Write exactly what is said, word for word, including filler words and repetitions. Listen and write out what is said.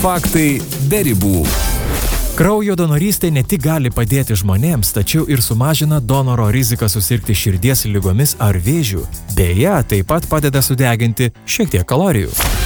Faktai be ribų. Kraujo donorystė ne tik gali padėti žmonėms, tačiau ir sumažina donoro riziką susirgti širdies ligomis ar vėžiu. Beje, taip pat padeda sudeginti šiek tiek kalorijų.